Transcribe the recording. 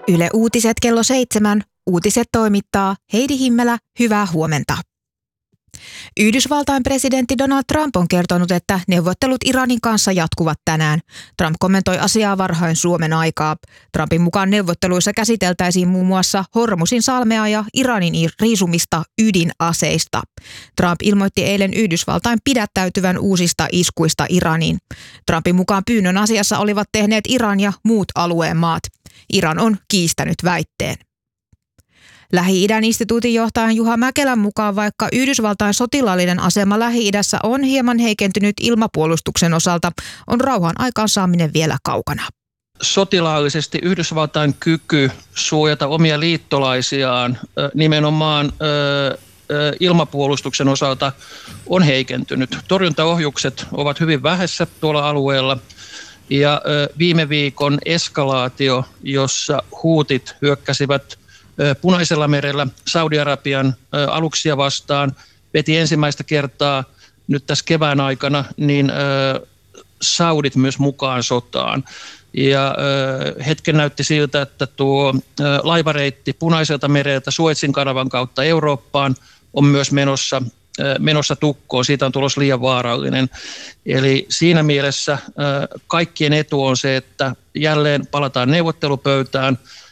Yle Uutiset kello 7. Uutiset toimittaa Heidi Himmelä. Hyvää huomenta. Yhdysvaltain presidentti Donald Trump on kertonut, että neuvottelut Iranin kanssa jatkuvat tänään. Trump kommentoi asiaa varhain Suomen aikaa. Trumpin mukaan neuvotteluissa käsiteltäisiin muun muassa Hormuzin salmea ja Iranin riisumista ydinaseista. Trump ilmoitti eilen Yhdysvaltain pidättäytyvän uusista iskuista Iraniin. Trumpin mukaan pyynnön asiassa olivat tehneet Iran ja muut alueen maat. Iran on kiistänyt väitteen. Lähi-idän instituutin johtajan Juha Mäkelän mukaan vaikka Yhdysvaltain sotilaallinen asema Lähi-idässä on hieman heikentynyt ilmapuolustuksen osalta, on rauhan aikaansaaminen vielä kaukana. Sotilaallisesti Yhdysvaltain kyky suojata omia liittolaisiaan nimenomaan ilmapuolustuksen osalta on heikentynyt. Torjuntaohjukset ovat hyvin vähässä tuolla alueella ja viime viikon eskalaatio, jossa huutit hyökkäsivät Punaisella merellä Saudi-Arabian aluksia vastaan, veti ensimmäistä kertaa nyt tässä kevään aikana niin saudit myös mukaan sotaan. Ja hetken näytti siltä, että tuo laivareitti Punaiselta mereltä Suezin kanavan kautta Eurooppaan on myös menossa tukkoon. Siitä on tulossa liian vaarallinen. Eli siinä mielessä kaikkien etu on se, että jälleen palataan neuvottelupöytään